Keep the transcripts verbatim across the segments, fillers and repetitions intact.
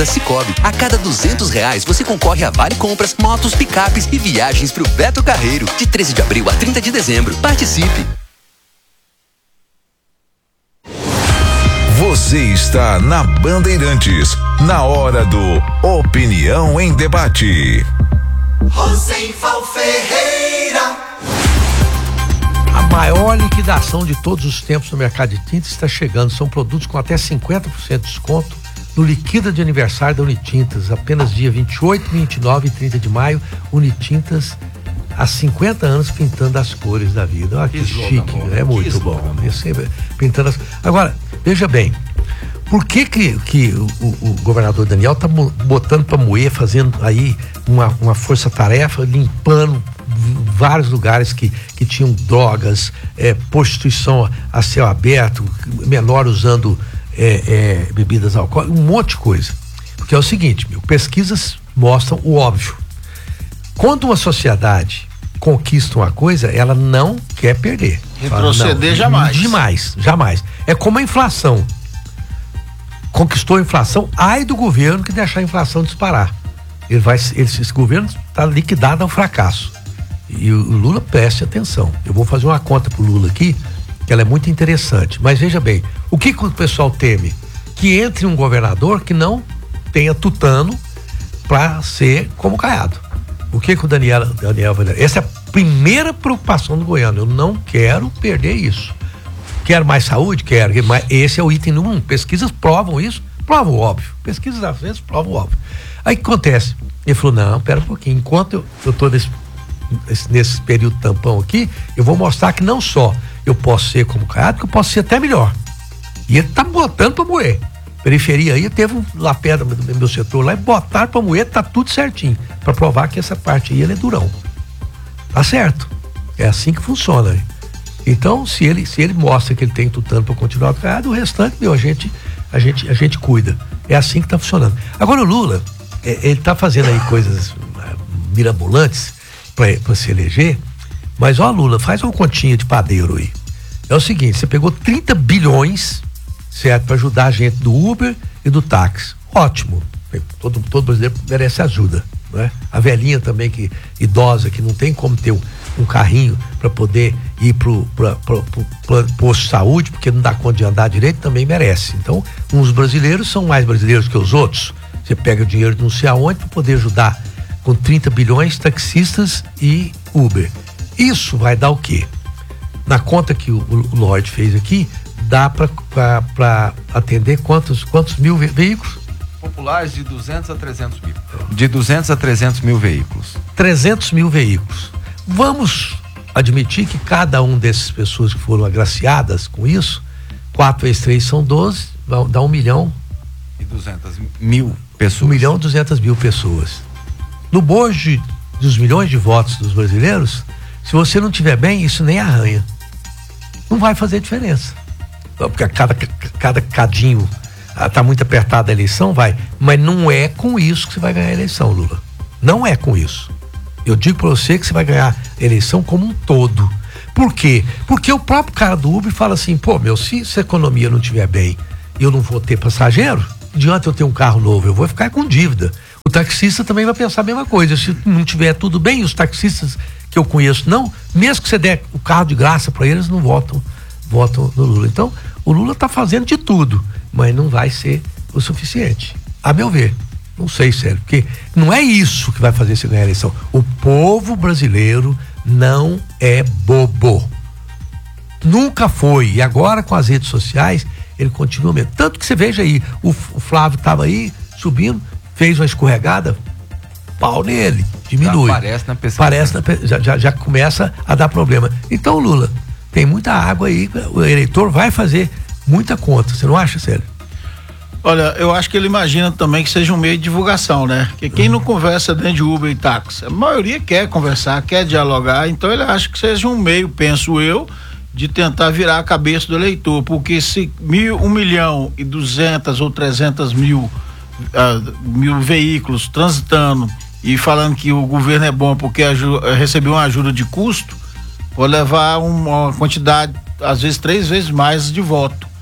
Cicobi. A cada duzentos reais você concorre a Vale Compras, motos, picapes e viagens pro Beto Carreiro. De treze de abril a trinta de dezembro. Participe! Você está na Bandeirantes, na hora do Opinião em Debate. Rosenval Ferreira. A maior liquidação de todos os tempos no mercado de tintas está chegando. São produtos com até cinquenta por cento de desconto no Liquida de aniversário da Unitintas. Apenas dia vinte e oito, vinte e nove e trinta de maio, Unitintas há cinquenta anos pintando as cores da vida. Olha que, que chique, bom, é muito bom. Sempre pintando as... Agora, veja bem, por que que, que o, o, o governador Daniel está botando para moer, fazendo aí uma, uma força-tarefa, limpando vários lugares que, que tinham drogas, é, prostituição a céu aberto, menor usando é, é, bebidas alcoólicas, um monte de coisa. Porque é o seguinte, meu, pesquisas mostram o óbvio. Quando uma sociedade conquista uma coisa, ela não quer perder. Retroceder Fala, não, jamais. Jamais, jamais. É como a inflação. Conquistou a inflação, ai do governo que deixar a inflação disparar. Ele vai, ele, esse governo está liquidado ao fracasso. E o, o Lula, preste atenção. Eu vou fazer uma conta pro Lula aqui, que ela é muito interessante. Mas veja bem, o que, que o pessoal teme? Que entre um governador que não tenha tutano para ser como Caiado. O que que o Daniel, Daniel vai... Essa é a primeira preocupação do goiano. Eu não quero perder isso. Quero mais saúde? Quero. Mas esse é o item número um. Pesquisas provam isso? Provam óbvio. Pesquisas às vezes provam óbvio. Aí o que acontece? Ele falou, não, pera um pouquinho. Enquanto eu, eu tô nesse, nesse período tampão aqui, eu vou mostrar que não só eu posso ser como Caiado, que eu posso ser até melhor. E ele tá botando pra moer. Periferia aí, teve um lá perto do meu setor lá e botaram pra moer, tá tudo certinho. Pra provar que essa parte aí ele é durão. Tá certo. É assim que funciona. Então, se ele, se ele mostra que ele tem tutano pra continuar Caiado, o restante, meu, a gente, a gente, a gente cuida. É assim que tá funcionando. Agora o Lula, é, ele tá fazendo aí coisas mirabolantes pra, pra se eleger, mas ó, Lula, faz uma continha de padeiro aí. É o seguinte, você pegou trinta bilhões, certo, para ajudar a gente do Uber e do táxi. Ótimo. Todo, todo brasileiro merece ajuda, não é? A velhinha também, que idosa, que não tem como ter um, um carrinho para poder ir pro, pra, pro, pro, pro posto de saúde, porque não dá conta de andar direito, também merece. Então, uns brasileiros são mais brasileiros que os outros. Você pega o dinheiro de não sei aonde para poder ajudar com trinta bilhões taxistas e Uber. Isso vai dar o quê? Na conta que o, o Lorde fez aqui, dá para atender quantos, quantos mil ve- veículos? Populares de duzentos a trezentos mil. De duzentos a trezentos mil veículos. trezentos mil veículos. Vamos admitir que cada um dessas pessoas que foram agraciadas com isso, quatro vezes três são doze, dá um milhão. E duzentas mil pessoas. Um milhão e duzentas mil pessoas. No bojo dos milhões de votos dos brasileiros, se você não tiver bem, isso nem arranha. Não vai fazer diferença. Porque cada, cada cadinho está muito apertada a eleição, vai. Mas não é com isso que você vai ganhar a eleição, Lula. Não é com isso. Eu digo para você que você vai ganhar a eleição como um todo. Por quê? Porque o próprio cara do Uber fala assim, pô, meu, se, se a economia não estiver bem e eu não vou ter passageiro, adianta eu ter um carro novo, eu vou ficar com dívida. O taxista também vai pensar a mesma coisa. Se não tiver tudo bem, os taxistas que eu conheço não, mesmo que você der o carro de graça para eles, não votam, votam no Lula. Então, o Lula está fazendo de tudo, mas não vai ser o suficiente, a meu ver. Não sei, sério, porque não é isso que vai fazer você ganhar a eleição. O povo brasileiro não é bobo. Nunca foi. E agora, com as redes sociais, ele continua mesmo. Tanto que você veja aí, o, o Flávio estava aí subindo, fez uma escorregada, pau nele, diminui. Já aparece na pesquisa. Parece na, já, já, já começa a dar problema. Então, Lula, tem muita água aí, o eleitor vai fazer muita conta, você não acha, Célio? Olha, eu acho que ele imagina também que seja um meio de divulgação, né? Que quem não conversa dentro de Uber e táxi, a maioria quer conversar, quer dialogar, então ele acha que seja um meio, penso eu, de tentar virar a cabeça do eleitor, porque se mil, um milhão e duzentas ou trezentas mil, uh, mil veículos transitando e falando que o governo é bom porque aju- recebeu uma ajuda de custo, pode levar uma quantidade, às vezes três vezes mais de voto.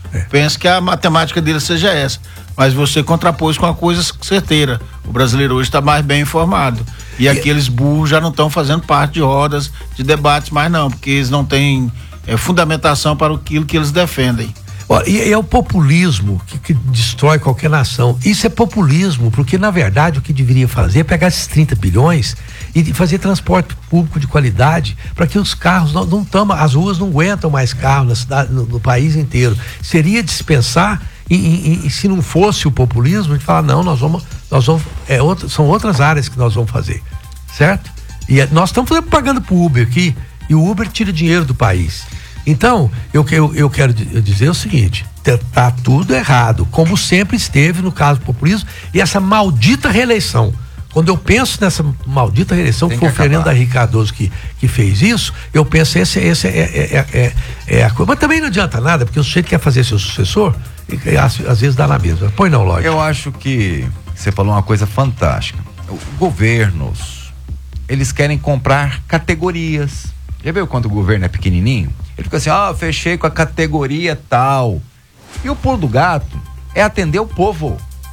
É. Pensa que a matemática dele seja essa. Mas você contrapôs com uma coisa certeira. O brasileiro hoje está mais bem informado. E, e aqueles burros já não estão fazendo parte de rodas de debates mais não, porque eles não têm é, fundamentação para aquilo que eles defendem. E é o populismo que, que destrói qualquer nação. Isso é populismo, porque na verdade o que deveria fazer é pegar esses trinta bilhões e fazer transporte público de qualidade para que os carros não, não tamo, as ruas não aguentam mais carro na cidade, no, no país inteiro. Seria dispensar e, e, e se não fosse o populismo, a gente fala, não, nós vamos, nós vamos é outra, são outras áreas que nós vamos fazer, certo? E é, nós estamos pagando pro Uber aqui, e o Uber tira dinheiro do país. Então, eu, eu, eu quero dizer o seguinte, tá tudo errado, como sempre esteve no caso do populismo, e essa maldita reeleição. Quando eu penso nessa maldita reeleição, que foi o Fernando Henrique Cardoso que, que fez isso, eu penso, esse, esse é, é, é, é, é a coisa. Mas também não adianta nada, porque o sujeito quer fazer seu sucessor, e, às, às vezes dá na mesma. Põe não, lógico. Eu acho que você falou uma coisa fantástica. Governos, eles querem comprar categorias. Já viu quando o governo é pequenininho? Ele fica assim, ó, oh, fechei com a categoria tal. E o pulo do gato é atender o povo.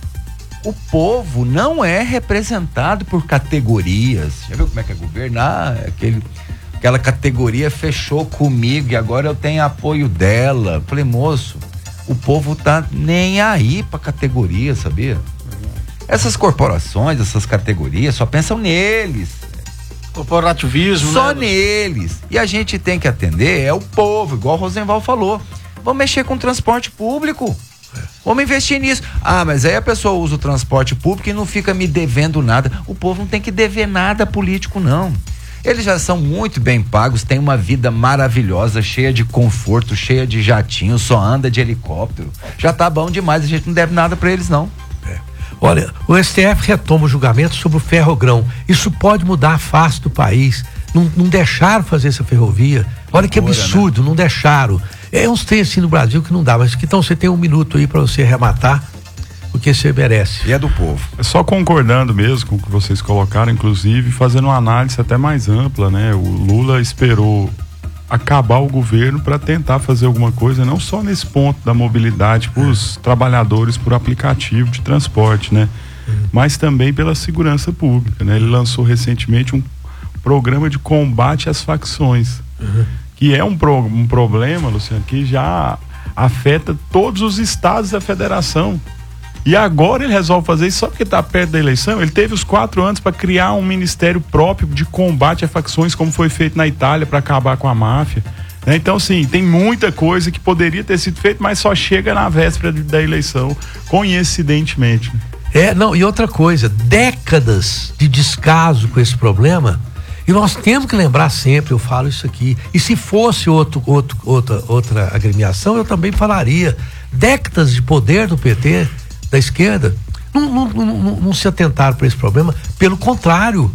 O povo não é representado por categorias. Já viu como é que é governar? Ah, aquele, aquela categoria fechou comigo e agora eu tenho apoio dela. Falei, moço, o povo tá nem aí pra categoria, sabia? Essas corporações, essas categorias só pensam neles. Corporativismo, só né? neles. E a gente tem que atender é o povo, igual o Rosenval falou. Vamos mexer com o transporte público. Vamos investir nisso. Ah, mas aí a pessoa usa o transporte público e não fica me devendo nada. O povo não tem que dever nada político, não. Eles já são muito bem pagos, têm uma vida maravilhosa, cheia de conforto, cheia de jatinho, só anda de helicóptero. Já tá bom demais, a gente não deve nada pra eles, não. Olha, o S T F retoma o julgamento sobre o ferrogrão. Isso pode mudar a face do país. Não, não deixaram fazer essa ferrovia. Olha que absurdo, né? Não deixaram. É uns trem assim no Brasil que não dá, mas então você tem um minuto aí para você arrematar o que você merece. E é do povo. É só concordando mesmo com o que vocês colocaram, inclusive fazendo uma análise até mais ampla, né? O Lula esperou acabar o governo para tentar fazer alguma coisa, não só nesse ponto da mobilidade para os trabalhadores por aplicativo de transporte, né? Uhum. Mas também pela segurança pública, né? Ele lançou recentemente um programa de combate às facções, uhum. que é um, pro, um problema, Luciano, que já afeta todos os estados da federação. E agora ele resolve fazer isso só porque está perto da eleição. Ele teve os quatro anos para criar um ministério próprio de combate a facções, como foi feito na Itália para acabar com a máfia. Né? Então, sim, tem muita coisa que poderia ter sido feita, mas só chega na véspera de, da eleição, coincidentemente. É, não, e outra coisa, décadas de descaso com esse problema, e nós temos que lembrar sempre, eu falo isso aqui, e se fosse outro, outro, outra, outra agremiação, eu também falaria, décadas de poder do P T, da esquerda, não, não, não, não se atentaram para esse problema, pelo contrário,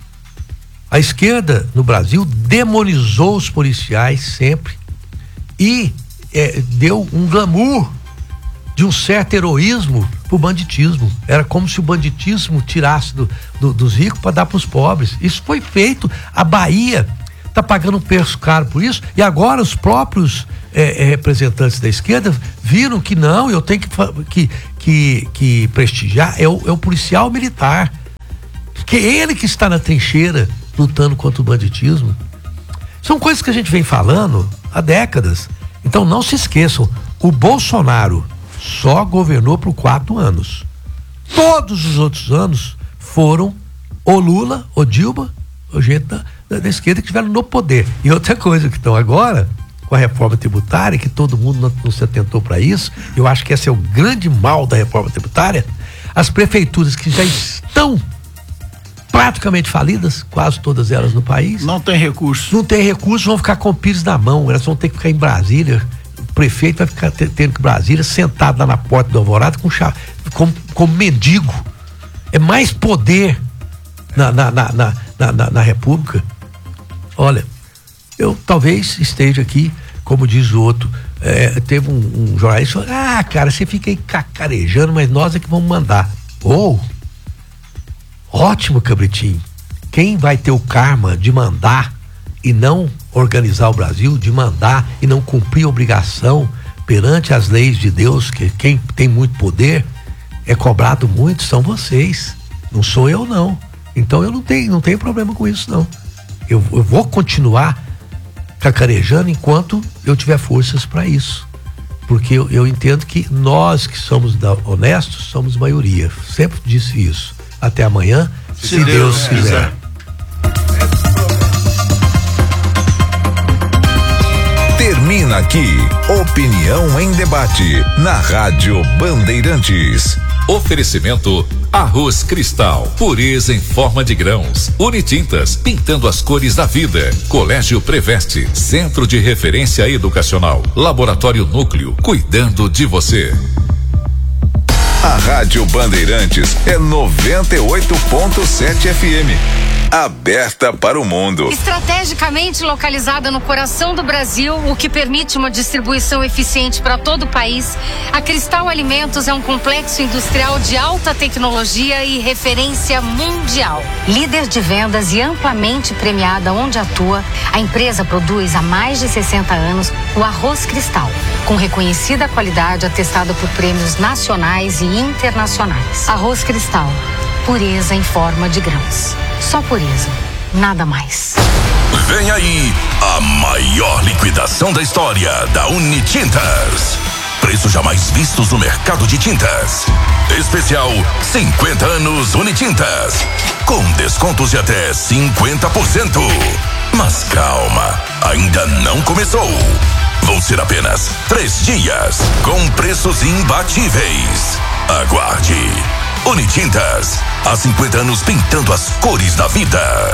a esquerda no Brasil demonizou os policiais sempre e é, deu um glamour de um certo heroísmo pro banditismo. Era como se o banditismo tirasse do, do, dos ricos para dar para os pobres. Isso foi feito. A Bahia está pagando um preço caro por isso, e agora os próprios é, é, representantes da esquerda viram que não, eu tenho que, que, que, que prestigiar é o, é o policial militar, que é ele que está na trincheira lutando contra o banditismo. São coisas que a gente vem falando há décadas. Então não se esqueçam, o Bolsonaro só governou por quatro anos. Todos os outros anos foram o Lula, o Dilma, o gente da, da, da esquerda que estiveram no poder. E outra coisa que estão agora, com a reforma tributária, que todo mundo não, não se atentou para isso, eu acho que esse é o grande mal da reforma tributária, as prefeituras que já estão praticamente falidas, quase todas elas no país. Não tem recurso. Não tem recurso, vão ficar com o pires na mão, elas vão ter que ficar em Brasília. O prefeito vai ficar tendo que ir em Brasília, sentado lá na porta do Alvorada, com chave, como, como mendigo. É mais poder na, na, na, na, na, na, na República. Olha, eu talvez esteja aqui, como diz o outro, é, teve um, um jornalista que falou, ah, cara, você fica aí cacarejando, mas nós é que vamos mandar. Ou, oh, ótimo, Cabritinho. Quem vai ter o karma de mandar e não organizar o Brasil, de mandar e não cumprir a obrigação perante as leis de Deus, que quem tem muito poder é cobrado muito, são vocês. Não sou eu, não. Então eu não tenho, não tenho problema com isso, não. Eu, eu vou continuar cacarejando enquanto eu tiver forças para isso. Porque eu, eu entendo que nós que somos da, honestos, somos maioria. Sempre disse isso. Até amanhã, se, se Deus, Deus quiser. quiser. Termina aqui, Opinião em Debate, na Rádio Bandeirantes. Oferecimento Arroz Cristal, pureza em forma de grãos. Unitintas, pintando as cores da vida. Colégio Preveste, centro de referência educacional. Laboratório Núcleo, cuidando de você. A Rádio Bandeirantes é noventa e oito ponto sete F M. Aberta para o mundo. Estrategicamente localizada no coração do Brasil, o que permite uma distribuição eficiente para todo o país, a Cristal Alimentos é um complexo industrial de alta tecnologia e referência mundial. Líder de vendas e amplamente premiada onde atua, a empresa produz há mais de sessenta anos o arroz Cristal, com reconhecida qualidade atestada por prêmios nacionais e internacionais. Arroz Cristal, pureza em forma de grãos. Só pureza, nada mais. Vem aí a maior liquidação da história da Unitintas. Preços jamais vistos no mercado de tintas. Especial cinquenta anos Unitintas. Com descontos de até cinquenta por cento. Mas calma, ainda não começou. Vão ser apenas três dias com preços imbatíveis. Aguarde. Unitintas, há cinquenta anos pintando as cores da vida.